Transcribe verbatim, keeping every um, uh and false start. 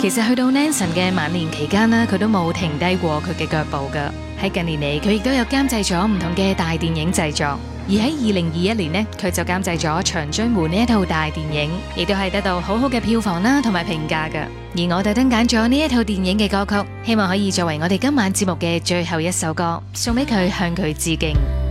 其實去到 Nelson 嘅晚年期間呢，佢都冇停低過佢嘅腳步噶。喺近年嚟，佢亦都有監製咗唔同嘅大電影製作。而喺二零二一年呢，佢就監製咗《長津湖》呢一套大電影，亦都係得到好好嘅票房啦同埋評價噶。而我特登揀咗呢一套電影嘅歌曲，希望可以作為我哋今晚節目嘅最後一首歌，送俾佢，向佢致敬。